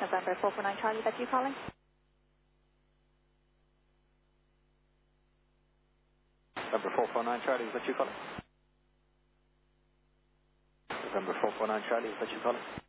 November 449 Charlie, that's you calling? November 449 Charlie, is that you calling? November 449 Charlie, is that you calling?